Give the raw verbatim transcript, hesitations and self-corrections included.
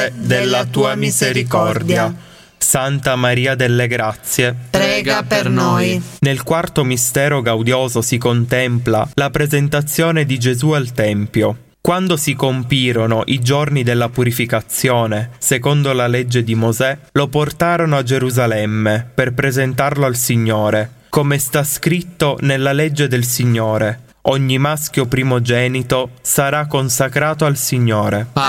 della tua misericordia. Santa Maria delle Grazie, prega per noi. Nel quarto mistero gaudioso si contempla la presentazione di Gesù al Tempio. Quando si compirono i giorni della purificazione, secondo la legge di Mosè, lo portarono a Gerusalemme per presentarlo al Signore, come sta scritto nella legge del Signore. Ogni maschio primogenito sarà consacrato al Signore.